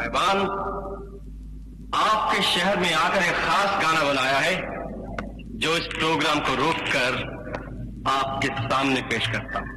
साहिबान, आपके शहर में आकर एक खास गाना बनाया है जो इस प्रोग्राम को रोककर आपके सामने पेश करता हूं।